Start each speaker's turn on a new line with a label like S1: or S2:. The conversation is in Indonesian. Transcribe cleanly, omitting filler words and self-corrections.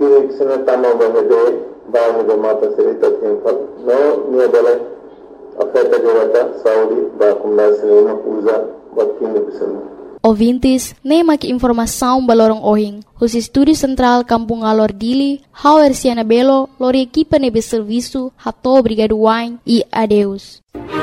S1: Kini sinatama bahede bahan go mata serita timpal no niya bale afeta jawata Saudi ba kumda sinema usa bakini bisana.
S2: Ouvintes, nem aqui informação balorong ohing. Os estúdios central Kampung Alor Dili, Hauer Siana Belo, lori equipa nebe serviço, hato obrigado wine e adeus.